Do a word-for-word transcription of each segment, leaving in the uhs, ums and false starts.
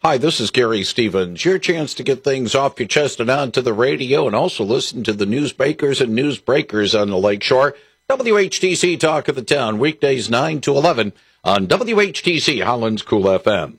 Hi, this is Gary Stevens. Your chance to get things off your chest and onto the radio, and also listen to the newsmakers and newsbreakers on the Lakeshore. W H T C Talk of the Town, weekdays nine to eleven on W H T C Holland's Cool F M.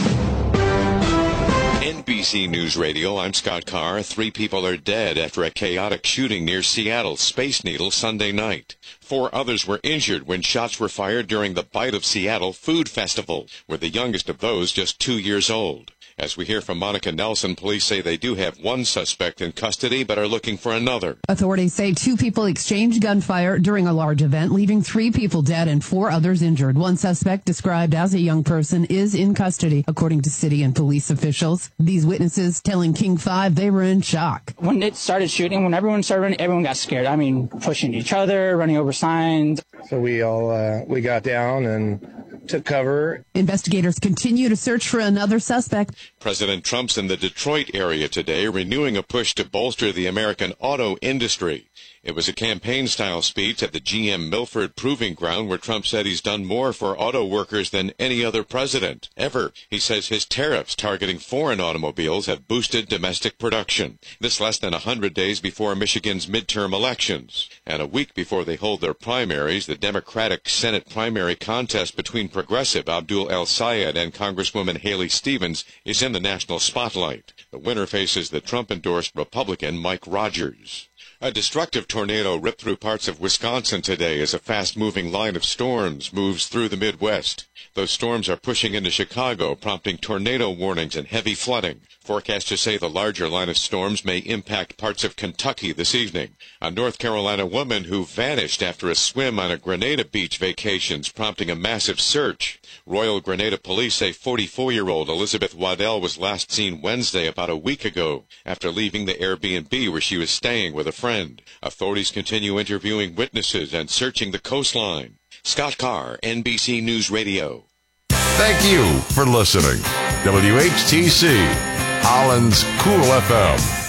N B C News Radio, I'm Scott Carr. Three people are dead after a chaotic shooting near Seattle's Space Needle Sunday night. Four others were injured when shots were fired during the Bite of Seattle Food Festival, with the youngest of those just two years old. As we hear from Monica Nelson, police say they do have one suspect in custody, but are looking for another. Authorities say two people exchanged gunfire during a large event, leaving three people dead and four others injured. One suspect, described as a young person, is in custody, according to city and police officials. These witnesses telling King five they were in shock. When it started shooting, when everyone started running, everyone got scared. I mean, pushing each other, running over signs. So we all, uh, we got down and took cover. Investigators continue to search for another suspect. President Trump's in the Detroit area today, renewing a push to bolster the American auto industry. It was a campaign-style speech at the G M Milford Proving Ground where Trump said he's done more for auto workers than any other president ever. He says his tariffs targeting foreign automobiles have boosted domestic production. This less than one hundred days before Michigan's midterm elections. And a week before they hold their primaries, the Democratic Senate primary contest between Progressive Abdul El-Sayed and Congresswoman Haley Stevens is in the national spotlight. The winner faces the Trump-endorsed Republican Mike Rogers. A destructive tornado ripped through parts of Wisconsin today as a fast-moving line of storms moves through the Midwest. Those storms are pushing into Chicago, prompting tornado warnings and heavy flooding. Forecasters say the larger line of storms may impact parts of Kentucky this evening. A North Carolina woman who vanished after a swim on a Grenada Beach vacations, prompting a massive search. Royal Grenada police say forty-four-year-old Elizabeth Waddell was last seen Wednesday about a week ago after leaving the Airbnb where she was staying with a friend. Authorities continue interviewing witnesses and searching the coastline. Scott Carr, N B C News Radio. Thank you for listening. W H T C, Holland's Cool F M.